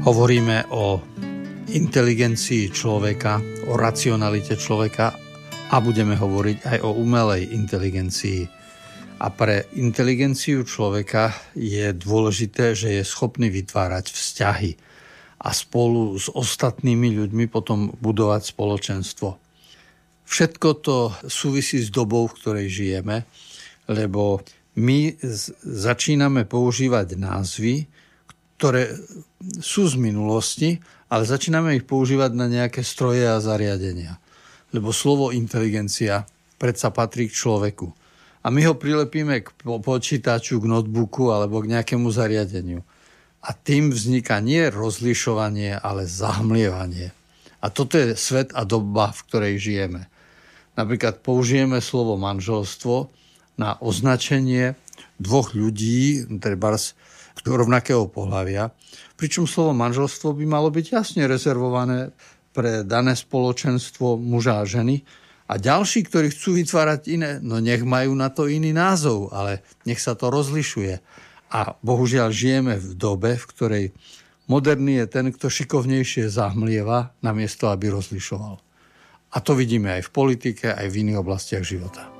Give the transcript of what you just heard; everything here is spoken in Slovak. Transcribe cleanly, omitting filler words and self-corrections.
Hovoríme o inteligencii človeka, o racionalite človeka a budeme hovoriť aj o umelej inteligencii. A pre inteligenciu človeka je dôležité, že je schopný vytvárať vzťahy a spolu s ostatnými ľuďmi potom budovať spoločenstvo. Všetko to súvisí s dobou, v ktorej žijeme, lebo my začíname používať názvy, ktoré sú z minulosti, ale začíname ich používať na nejaké stroje a zariadenia. Lebo slovo inteligencia predsa patrí k človeku. A my ho prilepíme k počítaču, k notebooku alebo k nejakému zariadeniu. A tým vzniká nie rozlišovanie, ale zahmlievanie. A toto je svet a doba, v ktorej žijeme. Napríklad použijeme slovo manželstvo na označenie dvoch ľudí, trebárs rovnakého pohlavia, pričom slovo manželstvo by malo byť jasne rezervované pre dané spoločenstvo muža a ženy. A ďalší, ktorí chcú vytvárať iné, no nech majú na to iný názov, ale nech sa to rozlišuje. A bohužiaľ žijeme v dobe, v ktorej moderný je ten, kto šikovnejšie zahmlieva, namiesto aby rozlišoval. A to vidíme aj v politike, aj v iných oblastiach života.